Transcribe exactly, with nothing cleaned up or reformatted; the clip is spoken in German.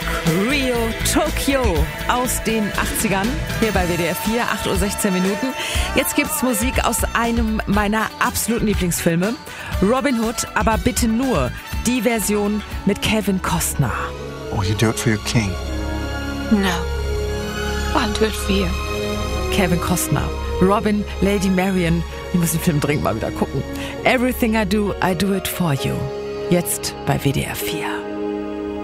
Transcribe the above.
Rock Rio Tokyo aus den achtzigern. Hier bei W D R vier, acht Uhr sechzehn Minuten. Jetzt gibt's Musik aus einem meiner absoluten Lieblingsfilme. Robin Hood, aber bitte nur die Version mit Kevin Costner. Will you do it for your king? No. I'll do it for you. Kevin Costner, Robin, Lady Marian. Ich muss den Film dringend mal wieder gucken. Everything I do, I do it for you. Jetzt bei W D R vier.